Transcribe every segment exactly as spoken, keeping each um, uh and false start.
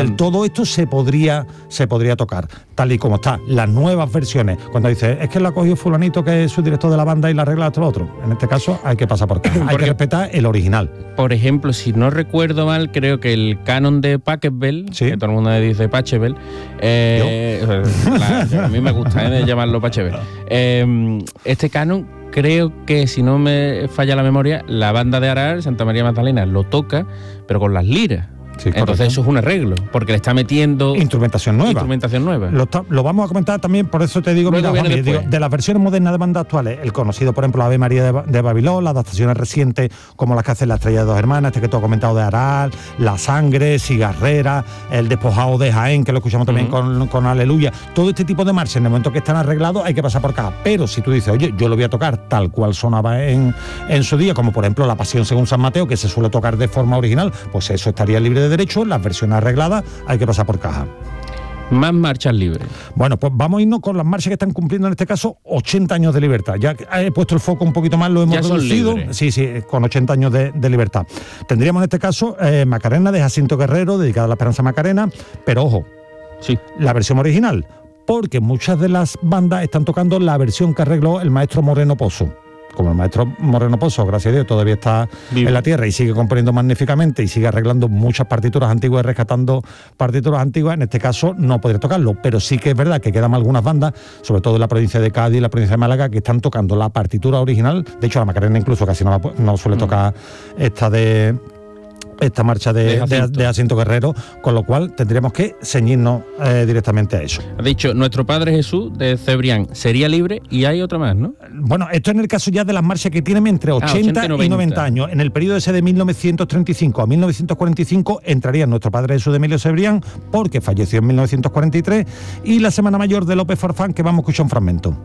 Entonces todo esto se podría, se podría tocar, tal y como está. Las nuevas versiones, cuando dice, es que la ha cogido fulanito que es su director de la banda y la arregla esto lo otro. En este caso hay que pasar por caja, hay que respetar el original. Por ejemplo, si no recuerdo mal, creo que el canon de Pachelbel, ¿sí? Que todo el mundo le dice Pachelbel, eh, la, a mí me gusta eh, llamarlo Pachelbel. Eh, este canon, creo que, si no me falla la memoria, la banda de Aral, Santa María Magdalena, lo toca, pero con las liras. Sí, entonces correcto. Eso es un arreglo, porque le está metiendo instrumentación nueva. Instrumentación nueva. Lo, está, lo vamos a comentar también, por eso te digo, mira, Juan, digo, de las versiones modernas de bandas actuales, el conocido, por ejemplo, Ave María de, de Babilón, las adaptaciones recientes, como las que hacen La Estrella de Dos Hermanas, este que tú has comentado de Aral, La Sangre, Cigarrera, El Despojado de Jaén, que lo escuchamos también uh-huh. con, con Aleluya. Todo este tipo de marchas, en el momento que están arreglados, hay que pasar por caja. Pero si tú dices, oye, yo lo voy a tocar tal cual sonaba en, en su día, como por ejemplo La Pasión según San Mateo, que se suele tocar de forma original, pues eso estaría libre de derecho. Las versiones arregladas hay que pasar por caja. Más marchas libres. Bueno, pues vamos a irnos con las marchas que están cumpliendo en este caso ochenta años de libertad. Ya he puesto el foco un poquito más, lo hemos ya reducido. Sí, sí, con ochenta años de, de libertad. Tendríamos en este caso eh, Macarena de Jacinto Guerrero, dedicada a la Esperanza Macarena, pero ojo, sí. La versión original, porque muchas de las bandas están tocando la versión que arregló el maestro Moreno Pozo. Como el maestro Moreno Pozo, gracias a Dios, todavía está Vivo. en la tierra y sigue componiendo magníficamente y sigue arreglando muchas partituras antiguas y rescatando partituras antiguas, en este caso no podría tocarlo, pero sí que es verdad que quedan algunas bandas, sobre todo en la provincia de Cádiz y la provincia de Málaga, que están tocando la partitura original. De hecho, la Macarena incluso casi no, no suele tocar mm. esta de... esta marcha de, de, Jacinto. de, de Jacinto Guerrero, con lo cual tendríamos que ceñirnos eh, directamente a eso. Ha dicho, Nuestro Padre Jesús de Cebrián sería libre, y hay otra más, ¿no? Bueno, esto en el caso ya de las marchas que tienen entre ochenta, ah, ochenta y noventa años. En el periodo ese de mil novecientos treinta y cinco a mil novecientos cuarenta y cinco entraría Nuestro Padre Jesús de Emilio Cebrián, porque falleció en mil novecientos cuarenta y tres, y la Semana Mayor de López Farfán, que vamos a escuchar un fragmento.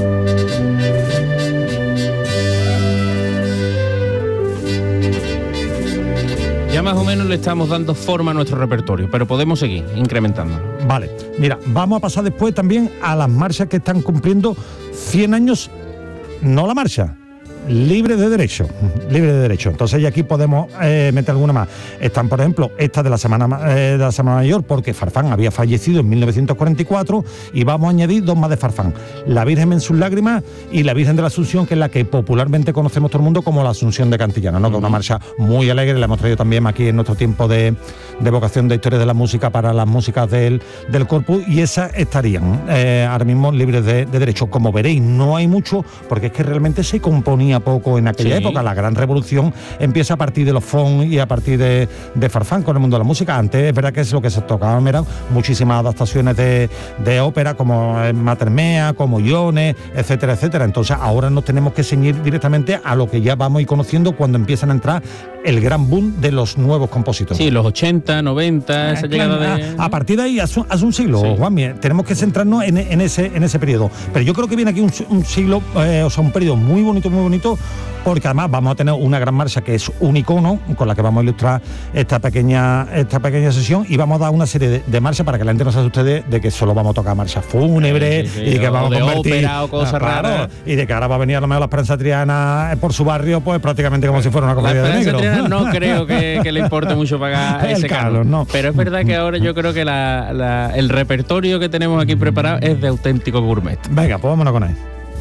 Ya más o menos le estamos dando forma a nuestro repertorio, pero podemos seguir incrementando. Vale, mira, vamos a pasar después también a las marchas que están cumpliendo cien años, no la marcha, libre de derecho, libre de derecho. Entonces ya aquí podemos eh, meter alguna más. Están, por ejemplo, esta de la Semana eh, de la Semana Mayor, porque Farfán había fallecido en mil novecientos cuarenta y cuatro, y vamos a añadir dos más de Farfán: La Virgen en sus lágrimas y La Virgen de la Asunción, que es la que popularmente conocemos todo el mundo como la Asunción de Cantillana, ¿no? Uh-huh. Que es una marcha muy alegre, la hemos traído también aquí en nuestro tiempo de, de vocación de historia de la música para las músicas del, del Corpus, y esas estarían eh, ahora mismo libres de, de derecho. Como veréis, no hay mucho, porque es que realmente se componía poco en aquella sí. época. La gran revolución empieza a partir de los fon y a partir de, de Farfán con el mundo de la música. Antes es verdad que es lo que se tocaban, eran muchísimas adaptaciones de, de ópera, como Mater Mea, como Ione, etcétera, etcétera. Entonces ahora nos tenemos que ceñir directamente a lo que ya vamos a ir conociendo cuando empiezan a entrar el gran boom de los nuevos compositores. Sí, los ochenta, noventa, esa claro, llegada de... A, a partir de ahí, hace, hace un siglo, sí. Juanmi, tenemos que centrarnos en, en, ese, en ese periodo. Pero yo creo que viene aquí un, un siglo, eh, o sea, un periodo muy bonito, muy bonito, porque además vamos a tener una gran marcha que es un icono, con la que vamos a ilustrar esta pequeña esta pequeña sesión, y vamos a dar una serie de, de marchas para que la gente no se asuste de, de que solo vamos a tocar marchas fúnebres, sí, sí, sí, y que vamos a convertir ópera o cosas claro, raras, y de que ahora va a venir a lo mejor la Esperanza Triana por su barrio, pues prácticamente como si fuera una comedia de negro. Triana no creo que, que le importe mucho pagar ese cargo, no. Pero es verdad que ahora yo creo que la, la, el repertorio que tenemos aquí preparado es de auténtico gourmet. Venga, pues vámonos con él.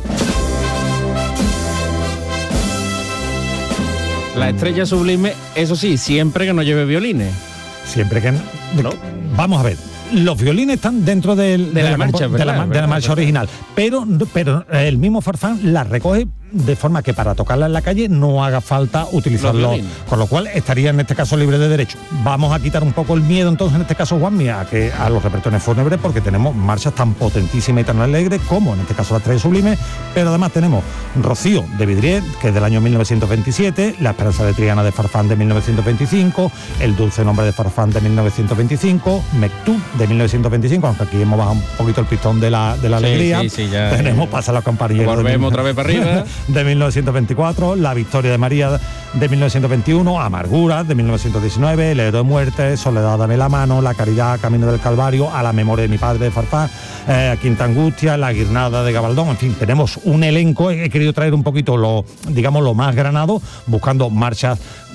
La Estrella Sublime, eso sí, siempre que no lleve violines. Siempre que no. ¿No? Vamos a ver. Los violines están dentro del, de, de, la la marcha, de, verdad, la, verdad, de la marcha verdad. original. Pero, pero el mismo Farfán la recoge de forma que para tocarla en la calle no haga falta utilizarlo, con lo cual estaría en este caso libre de derecho. Vamos a quitar un poco el miedo entonces en este caso, Juanmi, a que a los repertorios fúnebres, porque tenemos marchas tan potentísimas y tan alegres como en este caso la Estrella Sublime, pero además tenemos Rocío de Vidriet, que es del año mil novecientos veintisiete, La Esperanza de Triana de Farfán de mil novecientos veinticinco, El Dulce Nombre de Farfán de mil novecientos veinticinco, Mectú de mil novecientos veinticinco, aunque aquí hemos bajado un poquito el pistón de la, de la sí, alegría. Sí, sí, ya, tenemos Pasa los Campanilleros. Volvemos otra vez para arriba. De mil novecientos veinticuatro, La Victoria de María de mil novecientos veintiuno, Amargura de mil novecientos diecinueve, El Héroe de Muerte, Soledad Dame la Mano, La Caridad, Camino del Calvario, A la Memoria de mi Padre de Farfán, eh, Quinta Angustia, La Guirnada de Gabaldón. En fin, tenemos un elenco. He querido traer un poquito lo, digamos, lo más granado, buscando marchas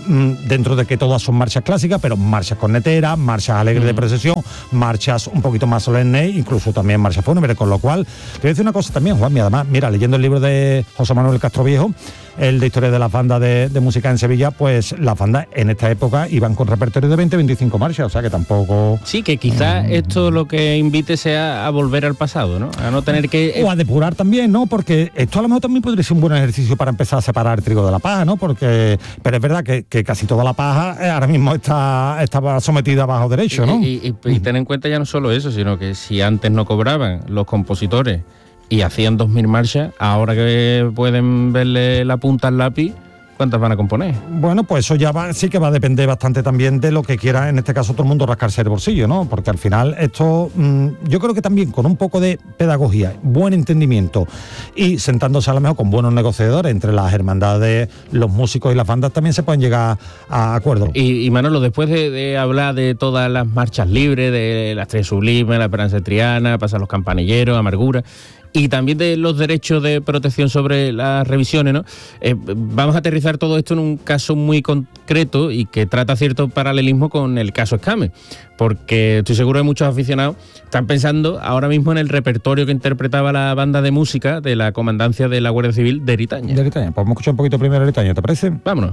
dentro de que todas son marchas clásicas, pero marchas corneteras, marchas alegres mm. de procesión, marchas un poquito más solemnes, incluso también marchas fúnebres, con lo cual, te voy a decir una cosa también, Juanmi, además, mira, leyendo el libro de José Manuel Castroviejo, el de historia de las bandas de, de música en Sevilla, pues las bandas en esta época iban con repertorio de veinte, veinticinco marchas, o sea que tampoco... Sí, que quizás eh, esto lo que invite sea a volver al pasado, ¿no? A no tener que... O a depurar también, ¿no? Porque esto a lo mejor también podría ser un buen ejercicio para empezar a separar el trigo de la paja, ¿no? Porque, pero es verdad que, que casi toda la paja eh, ahora mismo está, está sometida bajo derecho, ¿no? Y, y, y, y ten en cuenta ya no solo eso, sino que si antes no cobraban los compositores y hacían dos mil marchas, ahora que pueden verle la punta al lápiz, ¿cuántas van a componer? Bueno, pues eso ya va, sí que va a depender bastante también de lo que quiera, en este caso, todo el mundo rascarse el bolsillo, ¿no? Porque al final esto, mmm, yo creo que también con un poco de pedagogía, buen entendimiento y sentándose a lo mejor con buenos negociadores entre las hermandades, los músicos y las bandas, también se pueden llegar a acuerdos. Y, y Manolo, después de, de hablar de todas las marchas libres, de las tres sublimes, la Esperanza de Triana, Pasan los Campanilleros, Amargura, y también de los derechos de protección sobre las revisiones, ¿no? Eh, vamos a aterrizar todo esto en un caso muy concreto y que trata cierto paralelismo con el caso Escame, porque estoy seguro que muchos aficionados están pensando ahora mismo en el repertorio que interpretaba la banda de música de la comandancia de la Guardia Civil de Eritaña. De Eritaña, pues vamos a escuchar un poquito primero Eritaña, ¿te parece? Vámonos.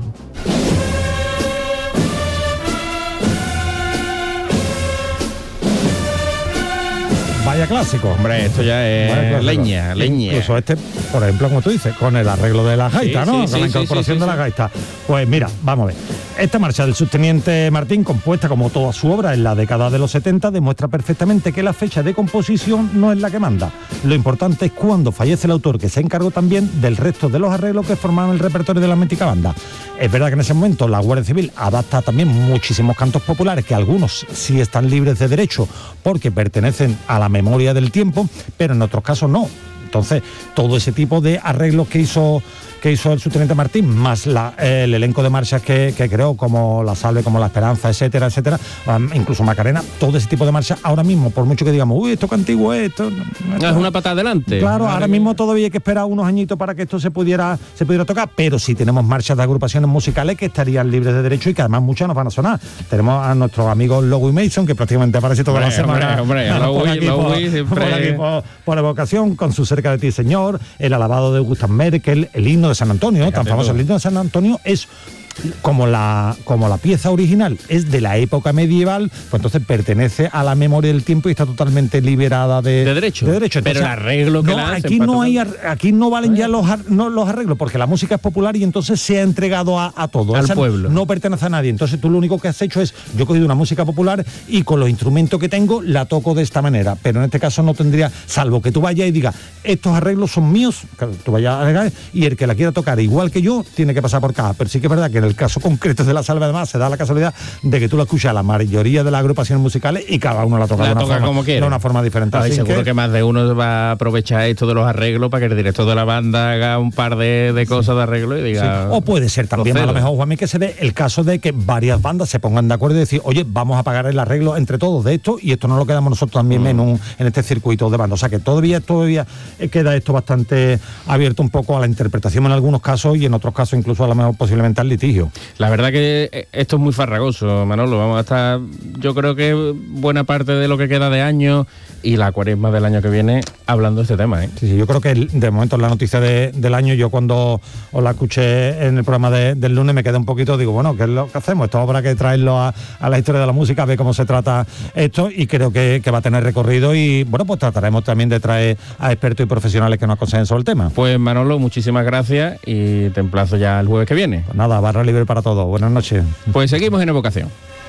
Vaya clásico. Hombre, esto ya es leña, leña. Incluso este, por ejemplo, como tú dices, con el arreglo de la gaita, sí, ¿no? Sí, con sí, la incorporación sí, sí, de la gaita. Pues mira, vamos a ver. Esta marcha del subteniente Martín, compuesta como toda su obra en la década de los setenta, demuestra perfectamente que la fecha de composición no es la que manda. Lo importante es cuando fallece el autor, que se encargó también del resto de los arreglos que formaban el repertorio de la mítica banda. Es verdad que en ese momento la Guardia Civil adapta también muchísimos cantos populares, que algunos sí están libres de derecho porque pertenecen a la memoria del tiempo, pero en otros casos no. Entonces, todo ese tipo de arreglos que hizo que hizo el subteniente Martín, más la, el elenco de marchas que, que creó, como La Salve, como La Esperanza, etcétera, etcétera, um, incluso Macarena, todo ese tipo de marchas, ahora mismo, por mucho que digamos, uy, esto que antiguo es, esto... esto es una patada adelante. Claro, ahora mismo todavía hay que esperar unos añitos para que esto se pudiera, se pudiera tocar, pero sí tenemos marchas de agrupaciones musicales que estarían libres de derecho y que además muchas nos van a sonar. Tenemos a nuestros amigos Lowe y Mason, que prácticamente aparece toda la semana. Hombre, hombre, por, aquí, por, siempre... por, aquí, por, por evocación, con su Cerca de ti, Señor, el alabado de Gustav Merkel, el himno de San Antonio, Fíjate tan famoso, todo. El himno de San Antonio es... Como la, como la pieza original es de la época medieval, pues entonces pertenece a la memoria del tiempo y está totalmente liberada de, de derecho. De derecho. Entonces, pero el arreglo que no, la aquí no hay aquí no valen ya los, no, los arreglos, porque la música es popular y entonces se ha entregado a, a todo. Al Esa pueblo. No pertenece a nadie. Entonces tú lo único que has hecho es, yo he cogido una música popular y con los instrumentos que tengo la toco de esta manera. Pero en este caso no tendría, salvo que tú vayas y digas, estos arreglos son míos, que tú vayas a agregar, y el que la quiera tocar igual que yo, tiene que pasar por caja. Pero sí que es verdad que en el caso concreto de La Salve, además, se da la casualidad de que tú lo escuchas a la mayoría de las agrupaciones musicales y cada uno la toca, la de, una toca forma, como quiere. de una forma diferente. Ay, seguro que... que más de uno va a aprovechar esto de los arreglos para que el director de la banda haga un par de, de cosas sí. de arreglo y diga... Sí. O puede ser también, a lo mejor, Juanmi, que se dé el caso de que varias bandas se pongan de acuerdo y decir, oye, vamos a pagar el arreglo entre todos de esto y esto no lo quedamos nosotros también mm. en, un, en este circuito de bandas. O sea que todavía, todavía queda esto bastante abierto un poco a la interpretación en algunos casos y en otros casos incluso a lo mejor posiblemente al litigio. La verdad que esto es muy farragoso, Manolo. Vamos a estar, yo creo que buena parte de lo que queda de año y la cuaresma del año que viene hablando de este tema, ¿eh? Sí, sí, yo creo que de momento la noticia de, del año, yo cuando os la escuché en el programa de, del lunes me quedé un poquito, digo, bueno, ¿qué es lo que hacemos? Esto habrá que traerlo a, a la historia de la música, a ver cómo se trata esto y creo que, que va a tener recorrido y bueno, pues trataremos también de traer a expertos y profesionales que nos aconsejen sobre el tema. Pues Manolo, muchísimas gracias y te emplazo ya el jueves que viene. Pues nada, barra libre para todos. Buenas noches. Pues seguimos en Evocación.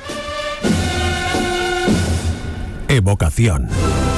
Evocación.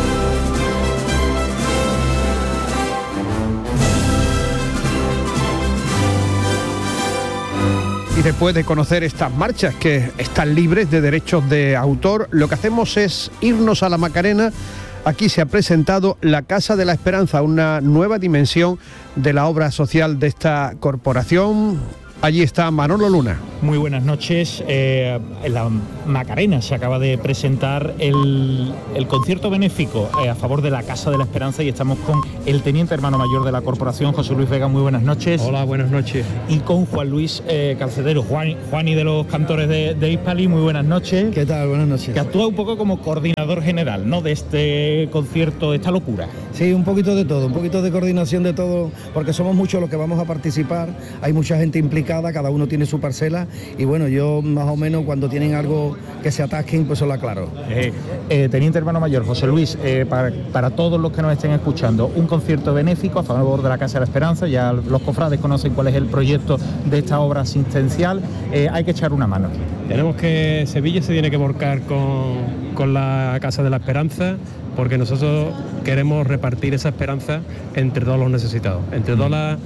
Y después de conocer estas marchas que están libres de derechos de autor, lo que hacemos es irnos a la Macarena. Aquí se ha presentado la Casa de la Esperanza, una nueva dimensión de la obra social de esta corporación. Allí está Manolo Luna. Muy buenas noches. Eh, en la Macarena se acaba de presentar el, el concierto benéfico eh, a favor de la Casa de la Esperanza y estamos con el teniente hermano mayor de la corporación, José Luis Vega. Muy buenas noches. Hola, buenas noches. Y con Juan Luis eh, Calcedero, Juan, Juan y de los cantores de, de Hispali. Muy buenas noches. ¿Qué tal? Buenas noches. Que actúa un poco como coordinador general, ¿no?, de este concierto, esta locura. Sí, un poquito de todo, un poquito de coordinación de todo, porque somos muchos los que vamos a participar, hay mucha gente implicada, cada uno tiene su parcela y bueno, yo más o menos cuando tienen algo que se atasquen, pues se lo aclaro. Eh, eh, teniente hermano mayor, José Luis, eh, para, para todos los que nos estén escuchando, un concierto benéfico a favor de la Casa de la Esperanza, ya los cofrades conocen cuál es el proyecto de esta obra asistencial, eh, hay que echar una mano. Tenemos que, Sevilla se tiene que volcar con, con la Casa de la Esperanza, porque nosotros queremos repartir esa esperanza entre todos los necesitados, entre todos la,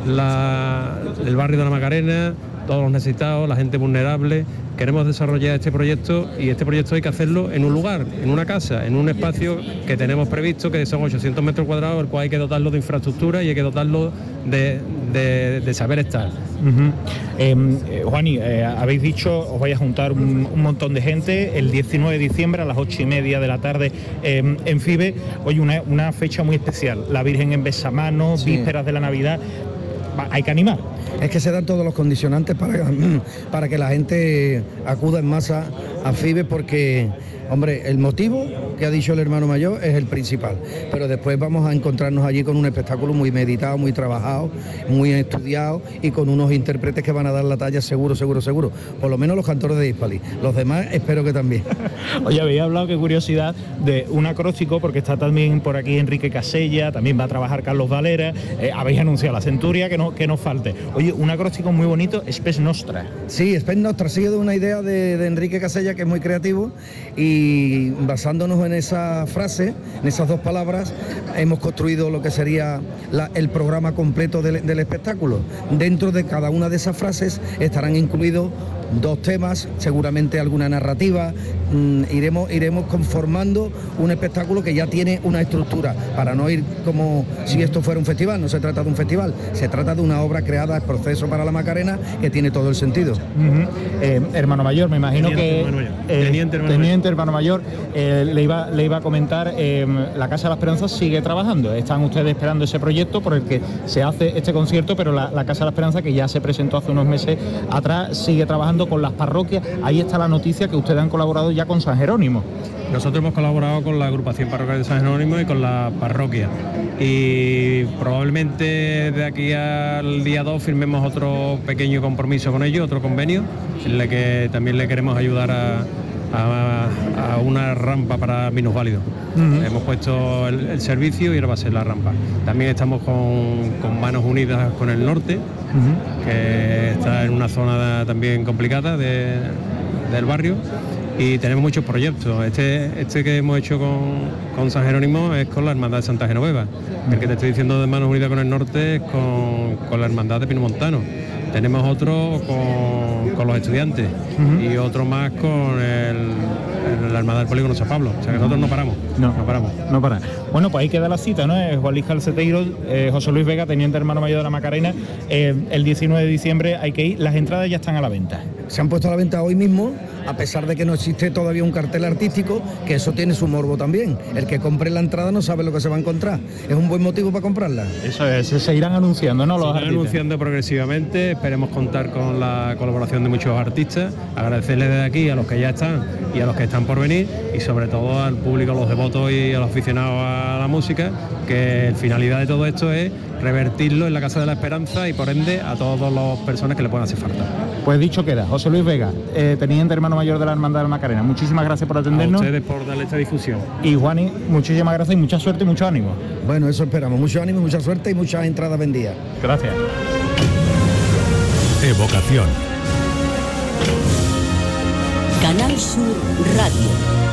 la, el barrio de la Macarena, todos los necesitados, la gente vulnerable. Queremos desarrollar este proyecto y este proyecto hay que hacerlo en un lugar, en una casa, en un espacio que tenemos previsto, que son ochocientos metros cuadrados, el cual hay que dotarlo de infraestructura y hay que dotarlo de, de, de saber estar. Uh-huh. eh, Juani, eh, habéis dicho, os vais a juntar un, un montón de gente el diecinueve de diciembre a las ocho y media de la tarde eh, en FIBE. Hoy una, una fecha muy especial, la Virgen en Besamano, sí. Vísperas de la Navidad. Hay que animar. Es que se dan todos los condicionantes para, para que la gente acuda en masa a FIBE, porque, hombre, el motivo que ha dicho el hermano mayor es el principal, pero después vamos a encontrarnos allí con un espectáculo muy meditado, muy trabajado, muy estudiado y con unos intérpretes que van a dar la talla seguro, seguro, seguro, por lo menos los cantores de Hispali, los demás espero que también. Oye, habéis hablado, qué curiosidad, de un acróstico, porque está también por aquí Enrique Casella, también va a trabajar Carlos Valera, eh, habéis anunciado la Centuria, que no, que no falte. Oye, un acróstico muy bonito, Spes Nostra. Sí, Spes Nostra, sigue de una idea de, de Enrique Casella, que es muy creativo, y basándonos en esa frase, en esas dos palabras, hemos construido lo que sería la, el programa completo del, del espectáculo. Dentro de cada una de esas frases estarán incluidos dos temas, seguramente alguna narrativa. Mm, iremos, iremos conformando un espectáculo que ya tiene una estructura, para no ir como si esto fuera un festival. No se trata de un festival, se trata de una obra creada, el proceso para la Macarena, que tiene todo el sentido. Uh-huh. eh, hermano mayor, me imagino Teniente que hermano mayor. Eh, Teniente hermano Teniente hermano mayor, eh, le, iba, le iba a comentar, eh, la Casa de la Esperanza sigue trabajando, están ustedes esperando ese proyecto por el que se hace este concierto, pero la, la Casa de la Esperanza, que ya se presentó hace unos meses atrás, sigue trabajando con las parroquias. Ahí está la noticia que ustedes han colaborado ya con San Jerónimo. Nosotros hemos colaborado con la agrupación parroquial de San Jerónimo y con la parroquia, y probablemente de aquí al día dos firmemos otro pequeño compromiso con ellos, otro convenio, en el que también le queremos ayudar a, a, a una rampa para minusválidos. Uh-huh. Hemos puesto el, el servicio y ahora va a ser la rampa. También estamos con, con Manos Unidas con el Norte, uh-huh, que está en una zona también complicada de, del barrio, y tenemos muchos proyectos. Este, este que hemos hecho con, con San Jerónimo es con la Hermandad de Santa Genoveva. El que te estoy diciendo de Manos Unidas con el Norte es con, con la Hermandad de Pinomontano. Tenemos otro con, con los estudiantes, uh-huh, y otro más con el, el, la Hermandad del Polígono San Pablo. O sea que nosotros no paramos. No, no paramos. No para. Bueno, pues ahí queda la cita, ¿no? Eh, Juan Luis Calceteiro, eh, José Luis Vega, teniente hermano mayor de la Macarena. Eh, el diecinueve de diciembre hay que ir. Las entradas ya están a la venta. Se han puesto a la venta hoy mismo, a pesar de que no existe todavía un cartel artístico, que eso tiene su morbo también. El que compre la entrada no sabe lo que se va a encontrar. Es un buen motivo para comprarla. Eso es, se irán anunciando, ¿no? Se Los irán artistas. anunciando progresivamente. Esperemos contar con la colaboración de muchos artistas. Agradecerles desde aquí a los que ya están y a los que están por venir, y sobre todo al público, a los devotos y a los aficionados a la música, que la finalidad de todo esto es revertirlo en la Casa de la Esperanza y por ende a todas las personas que le puedan hacer falta. Pues dicho queda, José Luis Vega, eh, teniente hermano mayor de la Hermandad de la Macarena, muchísimas gracias por atendernos. A ustedes por darle esta difusión. Y Juani, muchísimas gracias y mucha suerte y mucho ánimo. Bueno, eso esperamos, mucho ánimo, mucha suerte y muchas entradas vendidas. Gracias. Evocación. Canal Sur Radio.